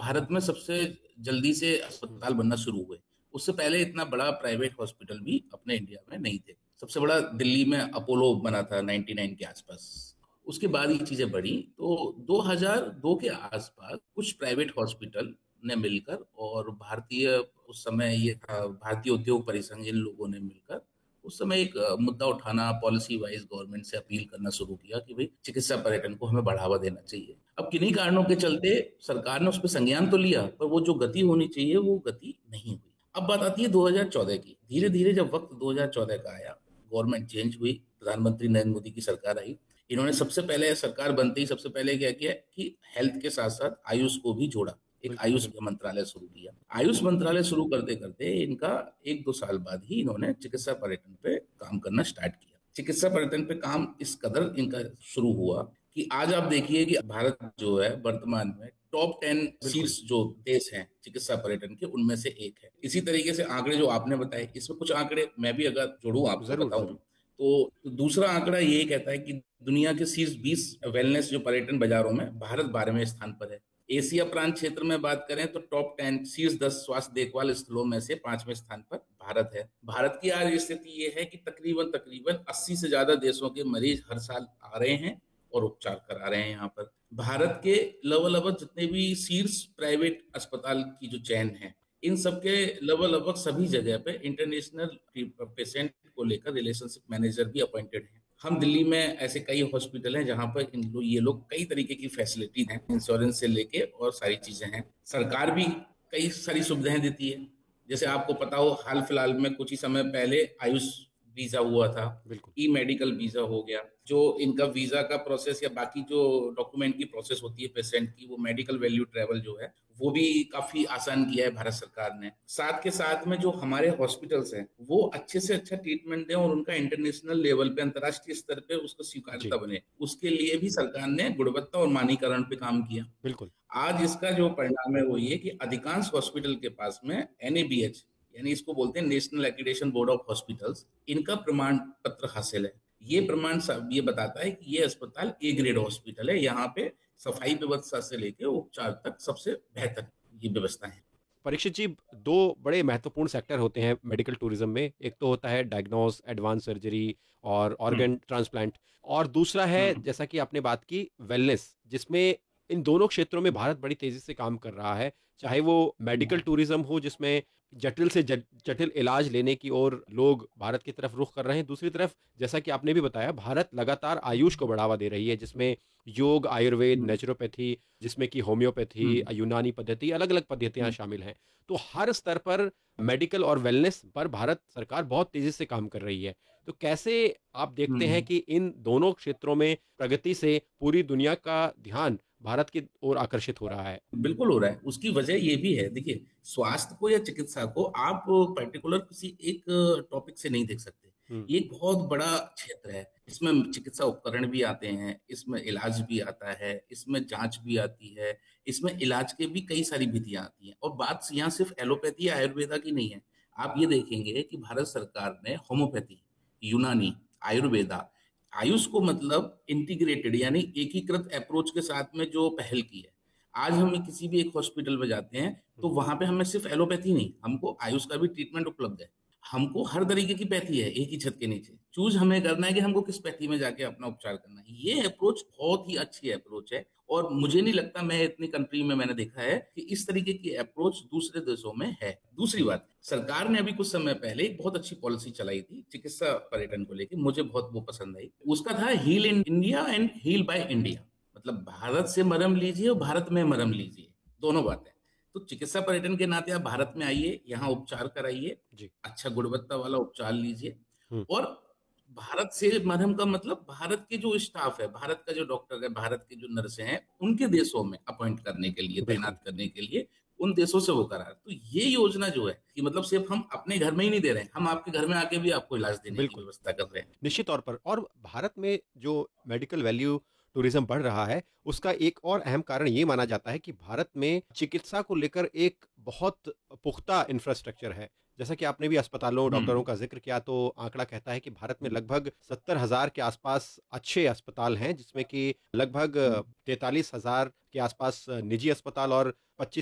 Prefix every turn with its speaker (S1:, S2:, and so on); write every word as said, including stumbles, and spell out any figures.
S1: भारत में सबसे जल्दी से
S2: हुँ।
S1: अस्पताल बनना शुरू हुए। उससे पहले इतना बड़ा प्राइवेट हॉस्पिटल भी अपने इंडिया में नहीं थे। सबसे बड़ा दिल्ली में अपोलो बना था निन्यानवे के आसपास। उसके बाद ये चीजें बढ़ी तो दो हज़ार दो के आसपास कुछ प्राइवेट हॉस्पिटल ने मिलकर और भारतीय, उस समय ये था भारतीय उद्योग परिसंघ, इन लोगों ने मिलकर उस समय एक अ, मुद्दा उठाना, पॉलिसी वाइज गवर्नमेंट से अपील करना शुरू किया कि भाई चिकित्सा पर्यटन को हमें बढ़ावा देना चाहिए। अब किन्हीं कारणों के चलते सरकार ने उस पर संज्ञान तो लिया, पर वो जो गति होनी चाहिए वो गति नहीं हुई। अब बात आती है दो हज़ार चौदह की। धीरे धीरे जब वक्त दो हज़ार चौदह का आया, गवर्नमेंट चेंज हुई, प्रधानमंत्री नरेंद्र मोदी की सरकार आई। इन्होंने सबसे पहले, सरकार बनते ही सबसे पहले क्या किया कि हेल्थ के साथ साथ आयुष को भी जोड़ा। एक
S2: बिल्कुल,
S1: आयुष
S2: बिल्कुल।
S1: मंत्रालय शुरू किया। आयुष मंत्रालय शुरू करते करते इनका एक दो साल बाद ही इन्होंने चिकित्सा पर्यटन पे काम करना स्टार्ट किया। चिकित्सा पर्यटन पे काम इस कदर इनका शुरू हुआ कि आज आप देखिए कि भारत जो है वर्तमान में टॉप टेन
S2: बिल्कुल।
S1: शीर्ष जो देश हैं चिकित्सा पर्यटन के, उनमें से एक है। इसी तरीके से आंकड़े जो आपने बताए, इसमें कुछ आंकड़े मैं भी अगर जोड़ूं आपको
S2: ज़रूर,
S1: बताऊं
S2: ज़रूर।
S1: तो दूसरा आंकड़ा ये कहता है कि दुनिया के शीर्ष बीस वेलनेस जो पर्यटन बाजारों में भारत बारहवें स्थान पर है। एशिया प्रांत क्षेत्र में बात करें तो टॉप टेन शीर्ष दस स्वास्थ्य देखभाल स्थलों में से पांचवें स्थान पर भारत है। भारत की आज स्थिति ये है कि तकरीबन तकरीबन अस्सी से ज्यादा देशों के मरीज हर साल आ रहे हैं और उपचार करा रहे हैं यहाँ पर। भारत के लगभग लगभग जितने भी शीर्ष प्राइवेट अस्पताल की जो चैन है, इन सबके लगभग लगभग सभी जगह पे इंटरनेशनल पेशेंट को लेकर रिलेशनशिप मैनेजर भी अपॉइंटेड हैं। हम दिल्ली में ऐसे कई हॉस्पिटल हैं जहां पर इन लो, ये लोग कई तरीके की फैसिलिटी हैं, इंश्योरेंस से लेके और सारी चीजें हैं। सरकार भी कई सारी सुविधाएं देती है। जैसे आपको पता हो, हाल फिलहाल में कुछ ही समय पहले आयुष वीजा हुआ था,
S2: बिल्कुल।
S1: ई मेडिकल वीजा हो गया। जो इनका वीजा का प्रोसेस या बाकी जो डॉक्यूमेंट की प्रोसेस होती है पेशेंट की, वो मेडिकल वैल्यू ट्रेवल जो है वो भी काफी आसान किया है भारत सरकार ने। साथ के साथ में जो हमारे हॉस्पिटल्स हैं वो अच्छे से अच्छा ट्रीटमेंट दें और उनका इंटरनेशनल लेवल पे, अंतर्राष्ट्रीय स्तर पे उसको
S2: जी,
S1: स्वीकार्यता बने, उसके लिए भी सरकार ने गुणवत्ता और मानकीकरण पे काम किया।
S2: बिल्कुल।
S1: आज इसका जो परिणाम है वो ये कि अधिकांश हॉस्पिटल के पास में एन ए बी एच, यानी इसको बोलते हैं national accreditation board of hospitals, इनका प्रमाण पत्र हासिल है। ये प्रमाण सब ये बताता है कि ये अस्पताल ए ग्रेड हॉस्पिटल है, यहाँ पे सफाई व्यवस्था से लेके उपचार तक सबसे बेहतर ये व्यवस्था है।
S2: परीक्षित जी, दो बड़े महत्वपूर्ण सेक्टर होते हैं मेडिकल टूरिज्म में। एक तो होता है डायग्नोस, एडवांस सर्जरी और
S1: हम्म।
S2: ऑर्गन ट्रांसप्लांट, और दूसरा है,
S1: हम्म।
S2: जैसा कि आपने बात की, वेलनेस, जिसमें इन दोनों क्षेत्रों में भारत बड़ी तेज़ी से काम कर रहा है। चाहे वो मेडिकल टूरिज्म हो, जिसमें जटिल से जट जटिल इलाज लेने की ओर लोग भारत की तरफ रुख कर रहे हैं। दूसरी तरफ, जैसा कि आपने भी बताया, भारत लगातार आयुष को बढ़ावा दे रही है, जिसमें योग, आयुर्वेद,
S1: हम्म।
S2: नेचुरोपैथी, जिसमें कि होम्योपैथी,
S1: हम्म।
S2: यूनानी पद्धति, अलग-अलग पद्धतियाँ
S1: हम्म।
S2: शामिल हैं। तो हर स्तर पर मेडिकल और वेलनेस पर भारत सरकार बहुत तेजी से काम कर रही है। तो कैसे आप देखते हैं
S1: हम्म।
S2: कि इन दोनों क्षेत्रों में प्रगति से पूरी दुनिया का ध्यान भारत की ओर आकर्षित हो रहा है?
S1: बिल्कुल हो रहा है। उसकी वजह ये भी है, देखिए, स्वास्थ्य को या चिकित्सा को आप पर्टिकुलर किसी एक टॉपिक से नहीं देख सकते।
S2: हुँ,
S1: ये एक बहुत बड़ा क्षेत्र है। इसमें चिकित्सा उपकरण भी आते हैं, इसमें इलाज भी आता है, इसमें जांच भी आती है, इसमें इलाज के भी कई सारी विधियां आती हैं। और बात यहाँ सिर्फ एलोपैथी या आयुर्वेदा की नहीं है। आप ये देखेंगे कि भारत सरकार ने होम्योपैथी, यूनानी, आयुर्वेदा, आयुष को मतलब इंटीग्रेटेड यानी एकीकृत अप्रोच के साथ में जो पहल की है। आज हम किसी भी एक हॉस्पिटल में जाते हैं तो
S2: हुँ।
S1: वहां पे हमें सिर्फ एलोपैथी नहीं, हमको आयुष का भी ट्रीटमेंट उपलब्ध है। हमको हर तरीके की पैथी है एक ही छत के नीचे। चूज हमें करना है कि हमको किस पैथी में जाके अपना उपचार करना है। ये अप्रोच बहुत ही अच्छी अप्रोच है और मुझे नहीं लगता, मैं इतनी कंट्री में मैंने देखा है कि इस तरीके की अप्रोच दूसरे देशों में है। दूसरी बात, सरकार ने अभी कुछ समय पहले एक बहुत अच्छी पॉलिसी चलाई थी चिकित्सा पर्यटन को लेकर, मुझे बहुत वो पसंद आई। उसका था heal in India and heal by India. मतलब भारत से मरहम लीजिए और भारत में मरहम लीजिए, दोनों बातें। तो चिकित्सा पर्यटन के नाते आप भारत में आइए, यहाँ उपचार कराइए,
S2: जी।
S1: अच्छा गुणवत्ता वाला उपचार लीजिए।
S2: हुँ,
S1: और भारत से मरहम का मतलब भारत के जो स्टाफ है, भारत का जो डॉक्टर है, भारत के जो नर्स हैं, उनके देशों में अपॉइंट करने के लिए,
S2: बिल्कुल।
S1: तैनात करने के लिए उन देशों से वो करा। तो ये योजना जो है कि मतलब सिर्फ हम अपने घर में ही नहीं दे रहे हैं, हम आपके घर में आके भी आपको इलाज देने की
S2: बिल्कुल,
S1: व्यवस्था कर रहे हैं।
S2: निश्चित तौर पर। और भारत में जो मेडिकल वैल्यू टूरिज़्म बढ़ रहा है, उसका एक और अहम कारण ये माना जाता है कि भारत में चिकित्सा को लेकर एक बहुत पुख्ता इंफ्रास्ट्रक्चर है। जैसा कि आपने भी अस्पतालों, डॉक्टरों
S1: हम्म।
S2: का ज़िक्र किया, तो आंकड़ा कहता है कि भारत में लगभग सत्तर हज़ार के आसपास अच्छे अस्पताल हैं, जिसमें कि लगभग
S1: हम्म।
S2: तैंतालीस हज़ार के आसपास निजी अस्पताल और पच्चीस